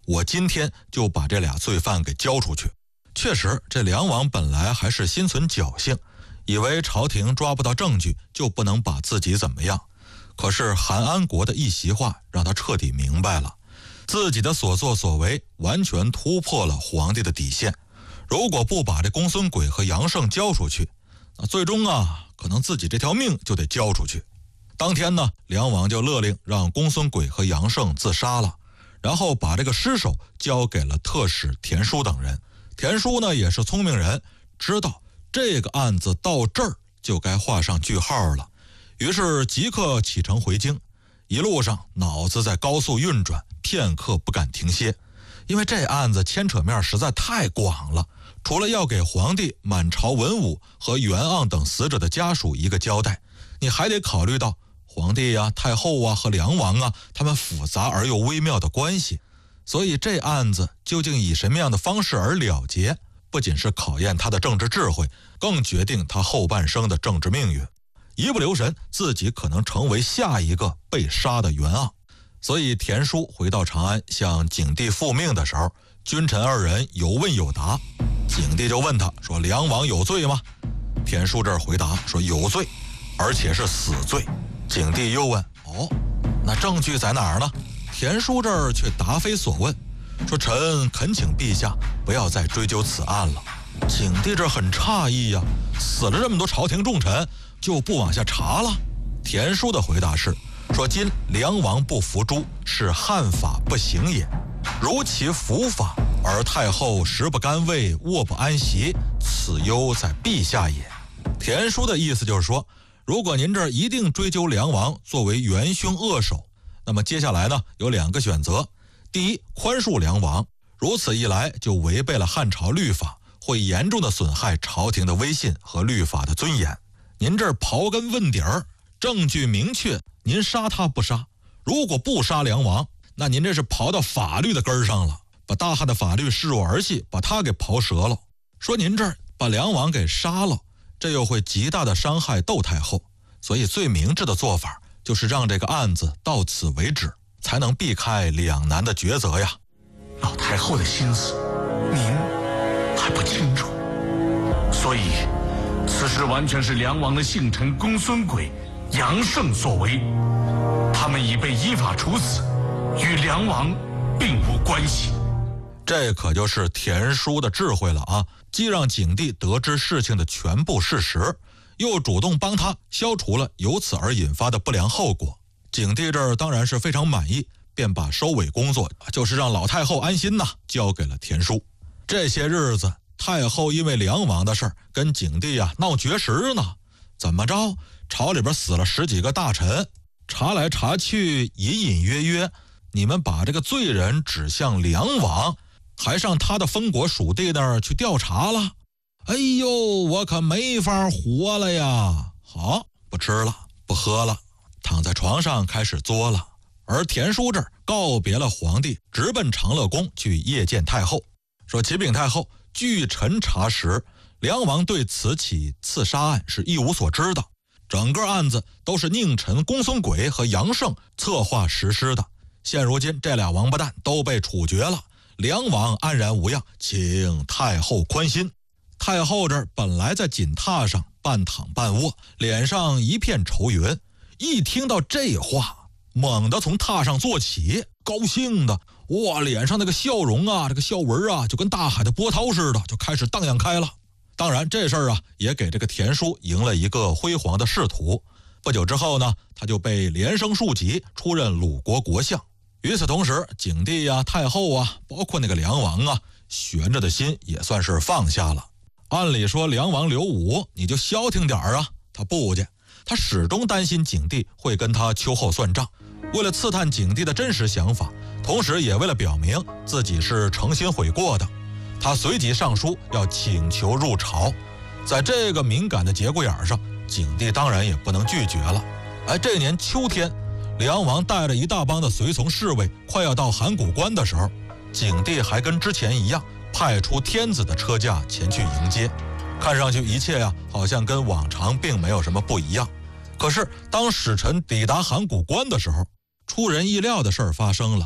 我今天就把这俩罪犯给交出去。确实，这梁王本来还是心存侥幸，以为朝廷抓不到证据就不能把自己怎么样。可是韩安国的一席话让他彻底明白了，自己的所作所为完全突破了皇帝的底线。如果不把这公孙轨和杨胜交出去，那最终可能自己这条命就得交出去。当天呢，梁王就勒令让公孙轨和杨胜自杀了，然后把这个尸首交给了特使田叔等人。田叔呢也是聪明人，知道这个案子到这儿就该画上句号了，于是即刻启程回京。一路上脑子在高速运转，片刻不敢停歇，因为这案子牵扯面实在太广了，除了要给皇帝、满朝文武和袁盎等死者的家属一个交代，你还得考虑到皇帝太后和梁王他们复杂而又微妙的关系。所以这案子究竟以什么样的方式而了结，不仅是考验他的政治智慧，更决定他后半生的政治命运。一不留神，自己可能成为下一个被杀的袁盎。所以田叔回到长安向景帝复命的时候，君臣二人有问有答。景帝就问他说：“梁王有罪吗？”田叔这儿回答说：“有罪，而且是死罪。”景帝又问：“那证据在哪儿呢？”田叔这儿却答非所问，说：“臣恳请陛下不要再追究此案了。”景帝这很诧异死了这么多朝廷重臣，就不往下查了？田叔的回答是说：“今梁王不服诛，是汉法不行也。如其服法，而太后食不甘味，卧不安席，此忧在陛下也。”田叔的意思就是说，如果您这儿一定追究梁王作为元凶恶首，那么接下来呢有两个选择。第一，宽恕梁王，如此一来就违背了汉朝律法，会严重的损害朝廷的威信和律法的尊严。您这儿刨根问底儿，证据明确，您杀他不杀？如果不杀梁王，那您这是刨到法律的根上了，把大汉的法律视若儿戏，把他给刨折了。说您这儿把梁王给杀了，这又会极大的伤害窦太后，所以最明智的做法就是让这个案子到此为止，才能避开两难的抉择呀。 老太后的心思，您还不清楚，所以此事完全是梁王的幸臣公孙轨、杨胜所为，他们已被依法处死，与梁王并无关系。 这可就是田叔的智慧了既让景帝得知事情的全部事实，又主动帮他消除了由此而引发的不良后果。景帝这儿当然是非常满意，便把收尾工作，就是让老太后安心交给了田叔。这些日子，太后因为梁王的事儿跟景帝闹绝食呢。怎么着？朝里边死了10几个大臣，查来查去，隐隐约约，你们把这个罪人指向梁王，还上他的封国属地那儿去调查了。哎呦，我可没法活了呀！好，不吃了，不喝了，躺在床上开始作了。而田叔这儿告别了皇帝，直奔长乐宫去谒见太后，说：“启禀太后，据臣查实，梁王对此起刺杀案是一无所知的，整个案子都是佞臣公孙轨和杨胜策划实施的。现如今这俩王八蛋都被处决了，梁王安然无恙，请太后宽心。”太后这儿本来在锦榻上半躺半卧，脸上一片愁云，一听到这话，猛地从榻上坐起，高兴的脸上那个笑容这个笑纹就跟大海的波涛似的，就开始荡漾开了。当然这事儿也给这个田叔赢了一个辉煌的仕途。不久之后呢，他就被连升数级，出任鲁国国相。与此同时，景帝太后包括那个梁王悬着的心也算是放下了。按理说梁王刘武你就消停点他不去，他始终担心景帝会跟他秋后算账。为了刺探景帝的真实想法，同时也为了表明自己是诚心悔过的，他随即上书要请求入朝。在这个敏感的节骨眼上，景帝当然也不能拒绝了。这年秋天，梁王带着一大帮的随从侍卫快要到函谷关的时候，景帝还跟之前一样派出天子的车驾前去迎接。看上去一切好像跟往常并没有什么不一样。可是当使臣抵达函谷关的时候，出人意料的事儿发生了。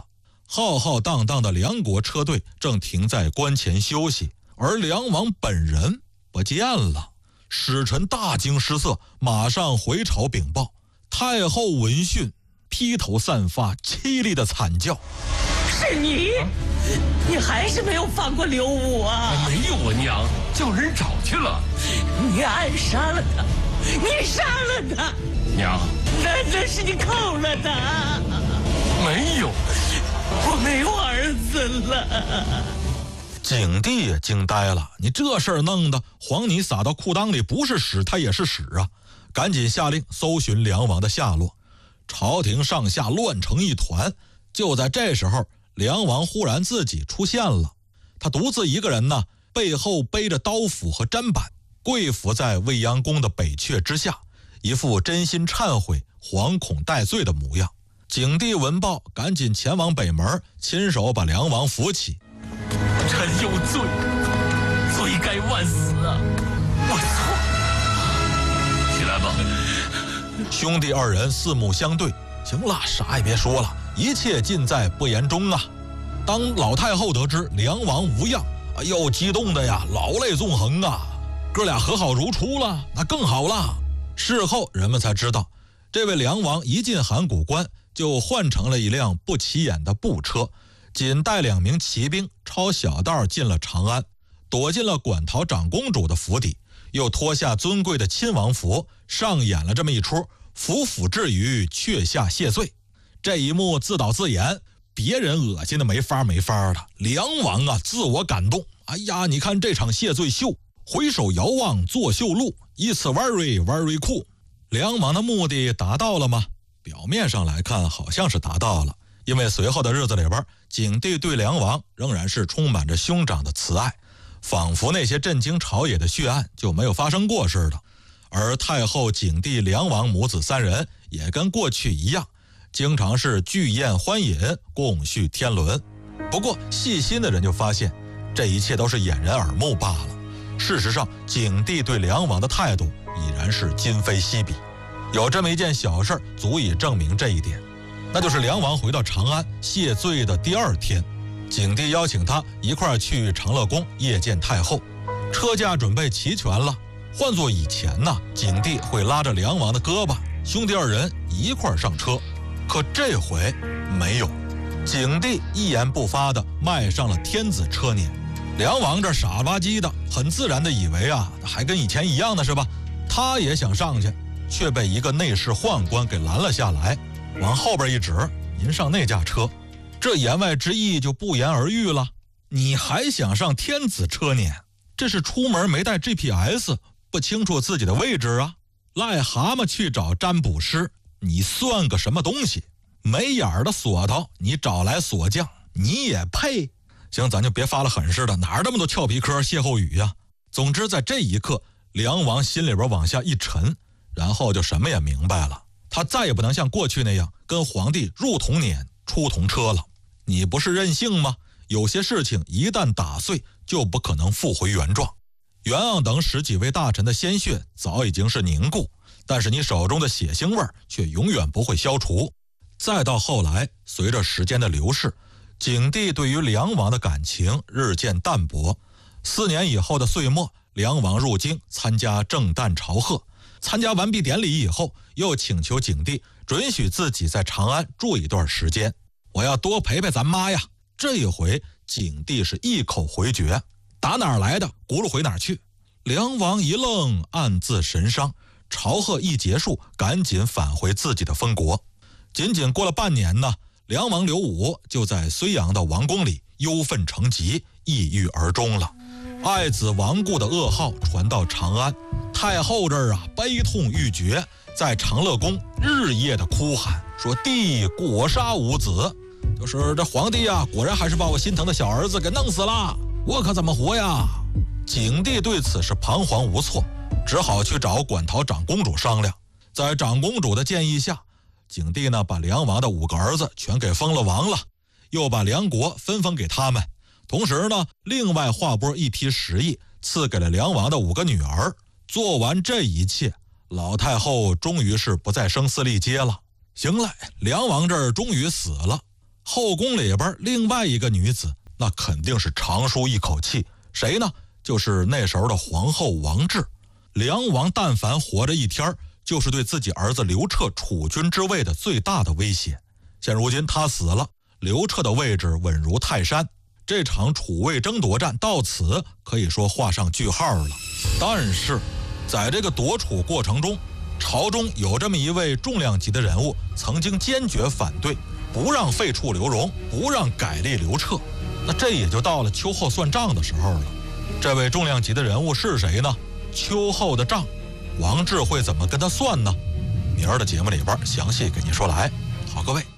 浩浩荡荡的梁国车队正停在关前休息，而梁王本人不见了。使臣大惊失色，马上回朝禀报。太后闻讯，披头散发，凄厉的惨叫：“ 是你！你还是没有放过刘武啊！”“ 没有啊，娘，叫人找去了。”“ 你暗杀了他，你杀了他！”“ 娘， 那是你扣了他。”“ 没有， 我没有儿子了。” 景帝也惊呆了，你这事儿弄的，黄泥撒到裤裆里不是屎，他也是屎啊！赶紧下令搜寻梁王的下落。朝廷上下乱成一团。就在这时候，梁王忽然自己出现了。他独自一个人呢，背后背着刀斧和砧板，跪伏在未央宫的北阙之下，一副真心忏悔、惶恐待罪的模样。景帝闻报，赶紧前往北门，亲手把梁王扶起。 臣有罪，罪该万死啊！我错。起来吧。 兄弟二人四目相对，行了，啥也别说了，一切尽在不言中啊。当老太后得知梁王无恙，哎呦，激动的呀，老泪纵横啊！哥俩和好如初了，那更好了。事后人们才知道，这位梁王一进函谷关，就换成了一辆不起眼的步车，仅带2名骑兵抄小道进了长安，躲进了馆陶长公主的府邸，又脱下尊贵的亲王服，上演了这么一出伏府至于阙下谢罪。这一幕自导自演，别人恶心的没法的。梁王啊，自我感动。哎呀，你看这场谢罪秀，回首遥望作秀路， It's very very cool。 梁王的目的达到了吗？表面上来看好像是达到了，因为随后的日子里边，景帝对梁王仍然是充满着兄长的慈爱，仿佛那些震惊朝野的血案就没有发生过似的。而太后、景帝、梁王母子3人也跟过去一样，经常是聚宴欢饮，共叙天伦。不过细心的人就发现，这一切都是掩人耳目罢了。事实上，景帝对梁王的态度已然是今非昔比。有这么一件小事足以证明这一点，那就是梁王回到长安谢罪的第2天，景帝邀请他一块儿去长乐宫谒见太后，车驾准备齐全了。换作以前呢，景帝会拉着梁王的胳膊，兄弟2人一块儿上车。可这回没有，景帝一言不发地迈上了天子车辇。梁王这傻吧唧的，很自然地以为啊，还跟以前一样的是吧？他也想上去，却被一个内侍宦官给拦了下来，往后边一指：“您上那架车。”这言外之意就不言而喻了。你还想上天子车辇？这是出门没带 GPS， 不清楚自己的位置啊！癞蛤蟆去找占卜师，你算个什么东西？没眼儿的锁头，你找来锁匠，你也配？行，咱就别发了狠似的，哪儿那么多俏皮科歇后语呀？总之，在这一刻，梁王心里边往下一沉，然后就什么也明白了。他再也不能像过去那样跟皇帝入同辇出同车了。你不是任性吗？有些事情一旦打碎，就不可能复回原状。袁盎等10几位大臣的鲜血早已经是凝固，但是你手中的血腥味却永远不会消除。再到后来，随着时间的流逝，景帝对于梁王的感情日渐淡薄。4年以后的岁末，梁王入京参加正旦朝贺，参加完毕典礼以后，又请求景帝准许自己在长安住一段时间，我要多陪陪咱妈呀。这一回景帝是一口回绝，打哪儿来的轱辘回哪儿去。梁王一愣，暗自神伤。朝贺一结束，赶紧返回自己的封国。仅仅过了半年呢，梁王刘武就在睢阳的王宫里忧愤成疾，抑郁而终了。爱子亡故的噩耗传到长安，太后这儿啊悲痛欲绝，在长乐宫日夜的哭喊，说帝果杀无子，就是这皇帝啊，果然还是把我心疼的小儿子给弄死了，我可怎么活呀？景帝对此是彷徨无措，只好去找馆陶长公主商量。在长公主的建议下，景帝呢把梁王的5个儿子全给封了王了，又把梁国分封给他们，同时呢另外划拨一批食邑赐给了梁王的5个女儿。做完这一切，老太后终于是不再声嘶力竭了。行了，梁王这儿终于死了。 后宫里边另外一个女子，那肯定是长舒一口气，谁呢？就是那时候的皇后王氏。梁王但凡活着一天，就是对自己儿子刘彻储君之位的最大的威胁。现如今他死了，刘彻的位置稳如泰山，这场储位争夺战到此可以说画上句号了。但是在这个夺储过程中，朝中有这么一位重量级的人物，曾经坚决反对，不让废黜刘荣，不让改立刘彻。那这也就到了秋后算账的时候了。这位重量级的人物是谁呢？秋后的账，王志会怎么跟他算呢？明儿的节目里边详细给您说来。好，各位。